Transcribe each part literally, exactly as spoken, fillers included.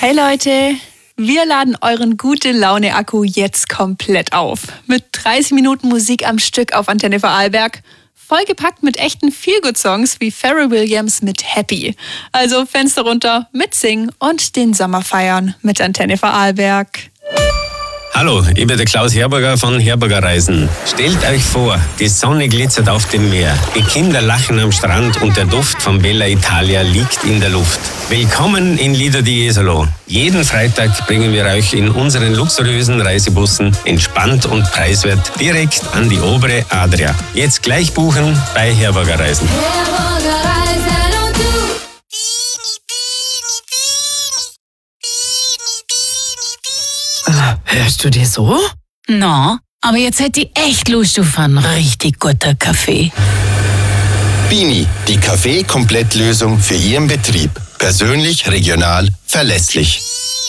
Hey Leute, wir laden euren Gute-Laune-Akku jetzt komplett auf. Mit dreißig Minuten Musik am Stück auf Antenne Vorarlberg. Vollgepackt mit echten Feelgood-Songs wie Pharrell Williams mit Happy. Also Fenster runter, mitsingen und den Sommer feiern mit Antenne Vorarlberg. Hallo, ich bin der Klaus Herberger von Herberger Reisen. Stellt euch vor, die Sonne glitzert auf dem Meer, die Kinder lachen am Strand und der Duft von Bella Italia liegt in der Luft. Willkommen in Lido di Jesolo. Jeden Freitag bringen wir euch in unseren luxuriösen Reisebussen entspannt und preiswert direkt an die obere Adria. Jetzt gleich buchen bei Herberger Reisen. Herberger Reisen und du. Hörst du dir so? Na, aber jetzt hätte ich echt Lust auf einen richtig guten Kaffee. Bini, die Kaffee-Komplettlösung für Ihren Betrieb. Persönlich, regional, verlässlich.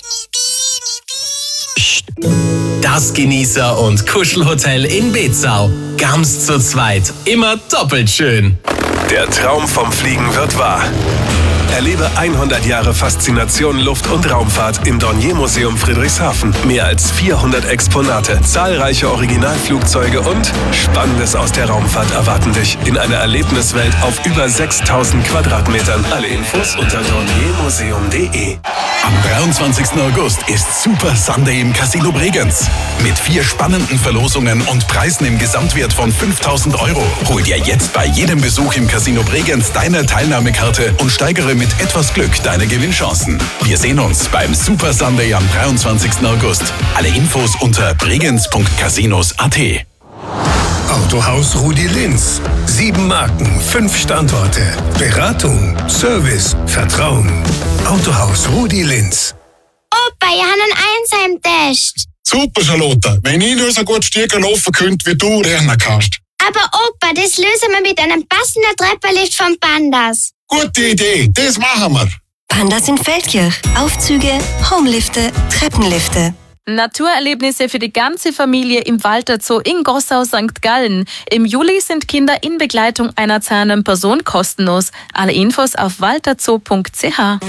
Psst. Das Genießer- und Kuschelhotel in Bezau. Ganz zu zweit. Immer doppelt schön. Der Traum vom Fliegen wird wahr. Erlebe hundert Jahre Faszination Luft- und Raumfahrt im Dornier-Museum Friedrichshafen. Mehr als vierhundert Exponate, zahlreiche Originalflugzeuge und Spannendes aus der Raumfahrt erwarten dich in einer Erlebniswelt auf über sechstausend Quadratmetern. Alle Infos unter dorniermuseum punkt de. Am dreiundzwanzigsten August ist Super Sunday im Casino Bregenz. Mit vier spannenden Verlosungen und Preisen im Gesamtwert von fünftausend Euro. Hol dir jetzt bei jedem Besuch im Casino Bregenz deine Teilnahmekarte und steigere mit etwas Glück deine Gewinnchancen. Wir sehen uns beim Super Sunday am dreiundzwanzigsten August. Alle Infos unter bregenz punkt casinos punkt at. Autohaus Rudi Linz. Sieben Marken, fünf Standorte. Beratung, Service, Vertrauen. Autohaus Rudi Linz. Opa, ich habe einen Einser-Test. Super, Charlotte. Wenn ich nur so gut Stiegen laufen könnte, wie du lernen kannst. Aber Opa, das lösen wir mit einem passenden Treppenlift von Pandas. Gute Idee, das machen wir. Pandas in Feldkirch. Aufzüge, Homelifte, Treppenlifte. Naturerlebnisse für die ganze Familie im Walter Zoo in Gossau Sankt Gallen. Im Juli sind Kinder in Begleitung einer zahlenden Person kostenlos. Alle Infos auf walterzoo punkt c h.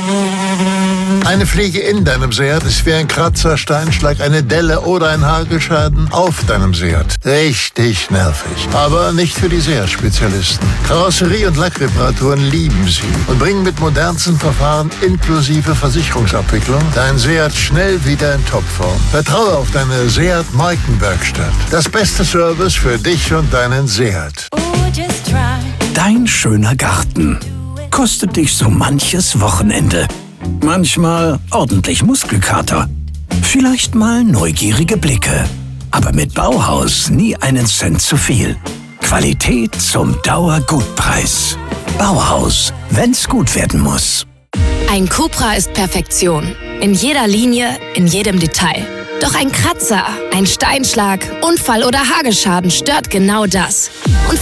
Eine Fliege in deinem Seat ist wie ein Kratzer, Steinschlag, eine Delle oder ein Hagelschaden auf deinem Seat. Richtig nervig. Aber nicht für die Seat-Spezialisten. Karosserie- und Lackreparaturen lieben sie und bringen mit modernsten Verfahren inklusive Versicherungsabwicklung dein Seat schnell wieder in Topform. Vertraue auf deine Seat Markenwerkstatt. Das beste Service für dich und deinen Seat. Dein schöner Garten kostet dich so manches Wochenende. Manchmal ordentlich Muskelkater. Vielleicht mal neugierige Blicke. Aber mit Bauhaus nie einen Cent zu viel. Qualität zum Dauergutpreis. Bauhaus, wenn's gut werden muss. Ein Cupra ist Perfektion. In jeder Linie, in jedem Detail. Doch ein Kratzer, ein Steinschlag, Unfall oder Hagelschaden stört genau das. Und